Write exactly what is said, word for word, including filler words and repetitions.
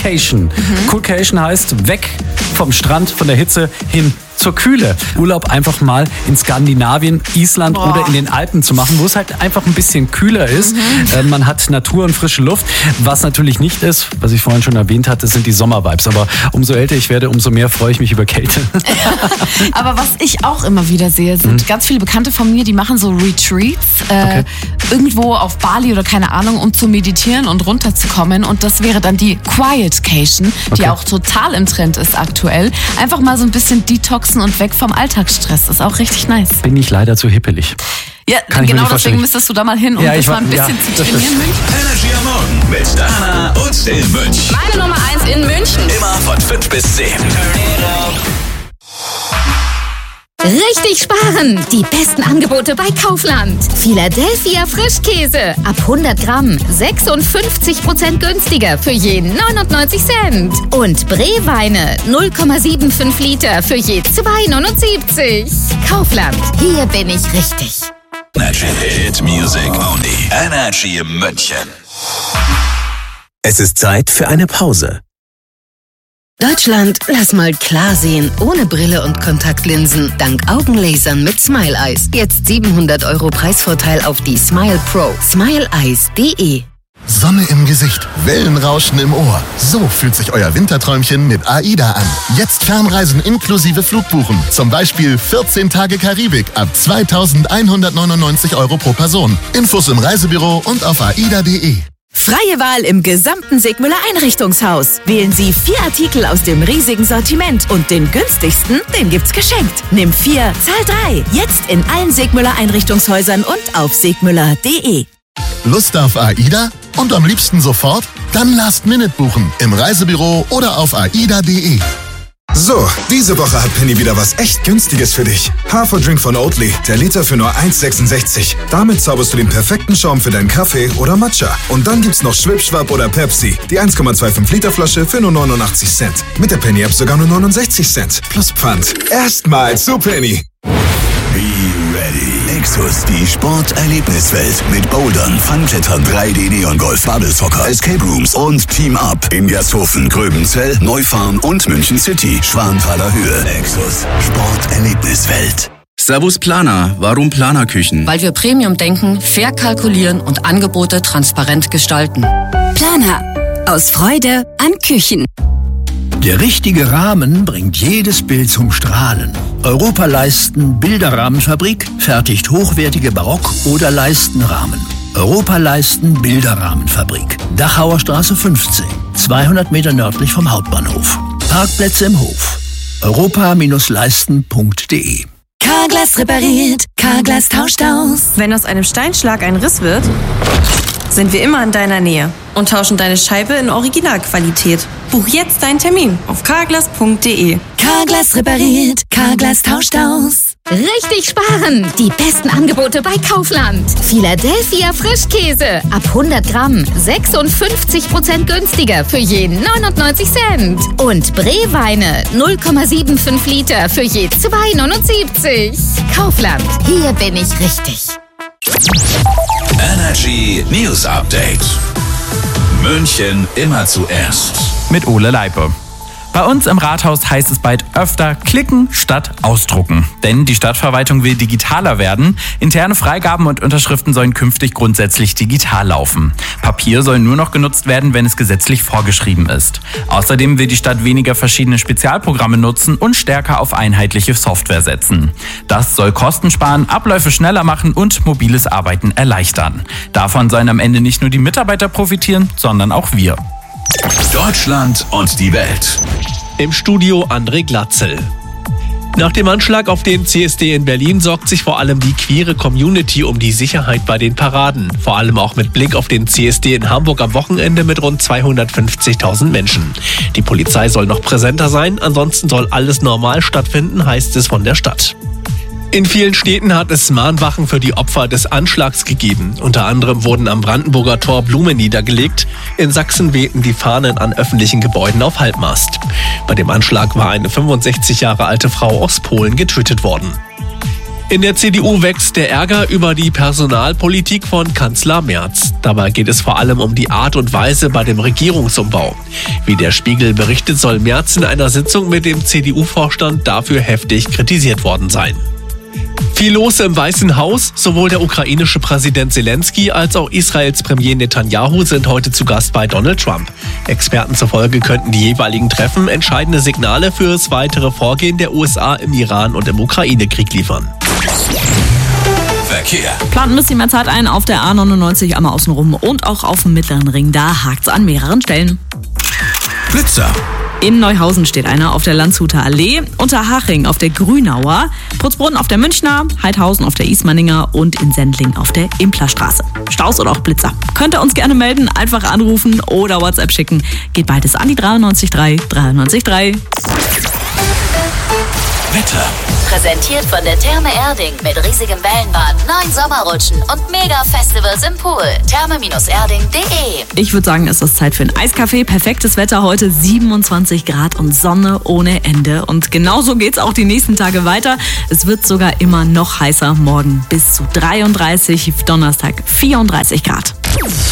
Coolcation. Mhm. Coolcation heißt weg vom Strand, von der Hitze hin zur Kühle. Urlaub einfach mal in Skandinavien, Island Boah. oder in den Alpen zu machen, wo es halt einfach ein bisschen kühler ist. Mhm. Äh, man hat Natur und frische Luft. Was natürlich nicht ist, was ich vorhin schon erwähnt hatte, sind die Sommervibes. Aber umso älter ich werde, umso mehr freue ich mich über Kälte. Aber was ich auch immer wieder sehe, sind mhm. ganz viele Bekannte von mir, die machen so Retreats äh, okay. irgendwo auf Bali oder keine Ahnung, um zu meditieren und runterzukommen. Und das wäre dann die Quietcation, die okay. auch total im Trend ist aktuell. Einfach mal so ein bisschen detoxen und weg vom Alltagsstress. Das ist auch richtig nice. Bin ich leider zu hippelig. Ja, Kann genau deswegen müsstest du da mal hin, um ja, das war, mal ein bisschen ja, zu trainieren. Energy am Morgen mit Dana und den München. Meine Nummer eins in München. Immer von fünf bis zehn. Richtig sparen! Die besten Angebote bei Kaufland. Philadelphia Frischkäse ab hundert Gramm sechsundfünfzig Prozent günstiger für je neunundneunzig Cent. Und Bree-Weine null Komma fünfundsiebzig Liter für je zwei neunundsiebzig. Kaufland, hier bin ich richtig. Energy Hit Music Only. Energy München. Es ist Zeit für eine Pause. Deutschland, lass mal klar sehen, ohne Brille und Kontaktlinsen, dank Augenlasern mit Smile Eyes. Jetzt siebenhundert Euro Preisvorteil auf die Smile Pro. smile eyes punkt de. Sonne im Gesicht, Wellenrauschen im Ohr. So fühlt sich euer Winterträumchen mit AIDA an. Jetzt Fernreisen inklusive Flugbuchen. Zum Beispiel vierzehn Tage Karibik ab zweitausendeinhundertneunundneunzig Euro pro Person. Infos im Reisebüro und auf aida punkt de. Freie Wahl im gesamten Segmüller Einrichtungshaus. Wählen Sie vier Artikel aus dem riesigen Sortiment und den günstigsten, den gibt's geschenkt. Nimm vier, zahl drei. Jetzt in allen Segmüller Einrichtungshäusern und auf segmüller punkt de. Lust auf AIDA? Und am liebsten sofort? Dann Last Minute buchen im Reisebüro oder auf aida punkt de. So, diese Woche hat Penny wieder was echt Günstiges für dich. Haferdrink von Oatly, der Liter für nur eins Komma sechsundsechzig. Damit zauberst du den perfekten Schaum für deinen Kaffee oder Matcha. Und dann gibt's noch Schwipschwapp oder Pepsi, die eins Komma fünfundzwanzig Liter Flasche für nur neunundachtzig Cent. Mit der Penny-App sogar nur neunundsechzig Cent. Plus Pfand. Erstmal zu Penny. Be ready. Nexus, die Sporterlebniswelt mit Bouldern, Funklettern, drei D Neon-Golf, Bubble-Soccer, Escape Rooms und Team Up in Gersthofen, Gröbenzell, Neufahren und München City, Schwanthaler Höhe. Nexus, Sporterlebniswelt. Servus Planer, warum Planerküchen? Weil wir Premium denken, fair kalkulieren und Angebote transparent gestalten. Planer, aus Freude an Küchen. Der richtige Rahmen bringt jedes Bild zum Strahlen. Europaleisten Bilderrahmenfabrik fertigt hochwertige Barock- oder Leistenrahmen. Europaleisten Bilderrahmenfabrik. Dachauer Straße fünfzehn, zweihundert Meter nördlich vom Hauptbahnhof. Parkplätze im Hof. europa Leisten punkt de. Carglass repariert, Carglass tauscht aus. Wenn aus einem Steinschlag ein Riss wird, sind wir immer in deiner Nähe und tauschen deine Scheibe in Originalqualität. Buch jetzt deinen Termin auf carglass punkt de. Carglass repariert, Carglass tauscht aus. Richtig sparen! Die besten Angebote bei Kaufland. Philadelphia Frischkäse ab hundert Gramm sechsundfünfzig Prozent günstiger für je neunundneunzig Cent. Und Bree-Weine null Komma fünfundsiebzig Liter für je zwei neunundsiebzig. Kaufland, hier bin ich richtig. Energy News Update. München immer zuerst. Mit Ole Leipe. Bei uns im Rathaus heißt es bald öfter klicken statt ausdrucken. Denn die Stadtverwaltung will digitaler werden. Interne Freigaben und Unterschriften sollen künftig grundsätzlich digital laufen. Papier soll nur noch genutzt werden, wenn es gesetzlich vorgeschrieben ist. Außerdem will die Stadt weniger verschiedene Spezialprogramme nutzen und stärker auf einheitliche Software setzen. Das soll Kosten sparen, Abläufe schneller machen und mobiles Arbeiten erleichtern. Davon sollen am Ende nicht nur die Mitarbeiter profitieren, sondern auch wir. Deutschland und die Welt. Im Studio André Glatzel. Nach dem Anschlag auf den C S D in Berlin sorgt sich vor allem die queere Community um die Sicherheit bei den Paraden. Vor allem auch mit Blick auf den C S D in Hamburg am Wochenende mit rund zweihundertfünfzigtausend Menschen. Die Polizei soll noch präsenter sein, ansonsten soll alles normal stattfinden, heißt es von der Stadt. In vielen Städten hat es Mahnwachen für die Opfer des Anschlags gegeben. Unter anderem wurden am Brandenburger Tor Blumen niedergelegt. In Sachsen wehten die Fahnen an öffentlichen Gebäuden auf Halbmast. Bei dem Anschlag war eine fünfundsechzig Jahre alte Frau aus Polen getötet worden. In der C D U wächst der Ärger über die Personalpolitik von Kanzler Merz. Dabei geht es vor allem um die Art und Weise bei dem Regierungsumbau. Wie der Spiegel berichtet, soll Merz in einer Sitzung mit dem C D U-Vorstand dafür heftig kritisiert worden sein. Viel los im Weißen Haus. Sowohl der ukrainische Präsident Zelensky als auch Israels Premier Netanyahu sind heute zu Gast bei Donald Trump. Experten zufolge könnten die jeweiligen Treffen entscheidende Signale für das weitere Vorgehen der U S A im Iran- und im Ukraine-Krieg liefern. Verkehr. Plant ein bisschen mehr Zeit ein auf der A neunundneunzig einmal außenrum und auch auf dem Mittleren Ring. Da hakt's an mehreren Stellen. Blitzer. In Neuhausen steht einer auf der Landshuter Allee, Unterhaching auf der Grünauer, Putzbrunn auf der Münchner, Heidhausen auf der Ismaninger und in Sendling auf der Implerstraße. Staus oder auch Blitzer? Könnt ihr uns gerne melden, einfach anrufen oder WhatsApp schicken. Geht beides an die dreiundneunzig drei dreiundneunzig drei. Wetter. Präsentiert von der Therme Erding mit riesigem Wellenbad, neun Sommerrutschen und Mega-Festivals im Pool. therme Erding punkt de. Ich würde sagen, es ist Zeit für ein Eiskaffee. Perfektes Wetter heute, siebenundzwanzig Grad und Sonne ohne Ende. Und genauso geht's auch die nächsten Tage weiter. Es wird sogar immer noch heißer. Morgen bis zu dreiunddreißig, Donnerstag vierunddreißig Grad.